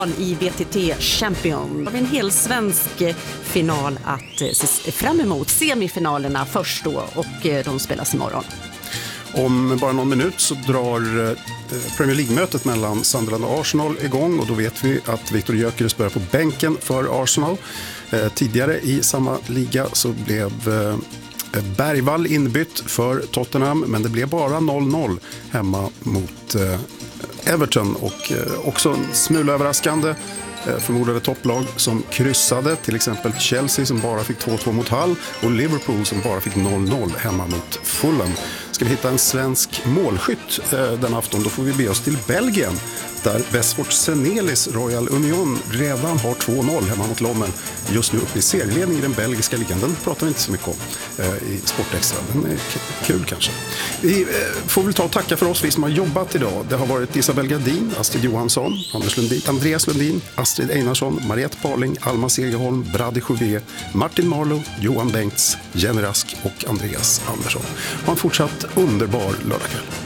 I VTT Champion har vi en hel svensk final att se fram emot. Semifinalerna först då och de spelas imorgon. Om bara någon minut så drar Premier League-mötet mellan Sunderland och Arsenal igång och då vet vi att Viktor Gyökeres börjar på bänken för Arsenal. Tidigare i samma liga så blev Bergvall inbytt för Tottenham, men det blev bara 0-0 hemma mot Everton och också en smula överraskande förmodade topplag som kryssade, till exempel Chelsea som bara fick 2-2 mot Hull och Liverpool som bara fick 0-0 hemma mot Fulham. Ska vi hitta en svensk målskytt den afton, då får vi be oss till Belgien där Westford Senelis Royal Union redan har 2-0 hemma mot Lommel. Just nu uppe i serieledning i den belgiska ligan. Den pratar vi inte så mycket om i Sportextra. Den är kul kanske. Vi får väl ta och tacka för oss, vi som har jobbat idag. Det har varit Isabel Gardin, Astrid Johansson, Andreas Lundin, Astrid Einarsson, Mariette Parling, Alma Segerholm, Brady Jouvet, Martin Marlow, Johan Bengts, Jenny Rask och Andreas Andersson. Ha en fortsatt underbar lördagkväll.